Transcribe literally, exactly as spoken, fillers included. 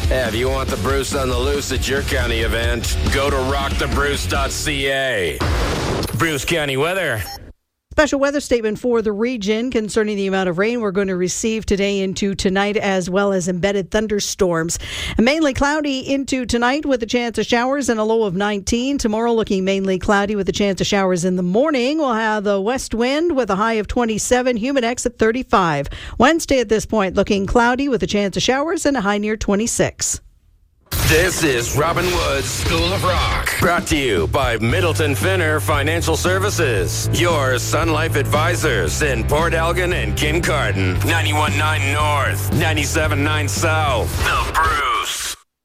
Yeah, if you want the Bruce on the loose at your county event, go to rock the bruce dot c a. Bruce County weather. Special weather statement for the region concerning the amount of rain we're going to receive today into tonight, as well as embedded thunderstorms. Mainly cloudy into tonight with a chance of showers and a low of nineteen. Tomorrow looking mainly cloudy with a chance of showers in the morning. We'll have the west wind with a high of twenty-seven, Humidex at thirty-five. Wednesday at this point looking cloudy with a chance of showers and a high near twenty-six. This is Robin Wood's School of Rock, brought to you by Middleton Finner Financial Services, your Sun Life advisors in Port Elgin and Kincardine. ninety-one point nine North, ninety-seven point nine South. The Bruce.